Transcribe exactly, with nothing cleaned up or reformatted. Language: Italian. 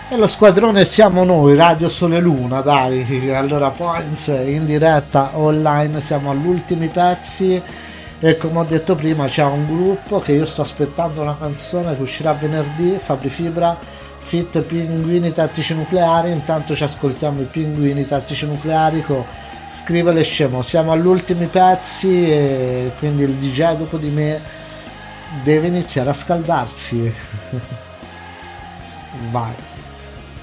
E lo squadrone siamo noi, Radio Sole Luna, dai. Allora, Points in diretta online, siamo agli ultimi pezzi. E come ho detto prima, c'è un gruppo che io sto aspettando, una canzone che uscirà venerdì, Fabri Fibra, Fit Pinguini Tattici Nucleari. Intanto ci ascoltiamo i Pinguini Tattici Nucleari con Scrivele Scemo. Siamo agli ultimi pezzi e quindi il D J dopo di me deve iniziare a scaldarsi. Vai.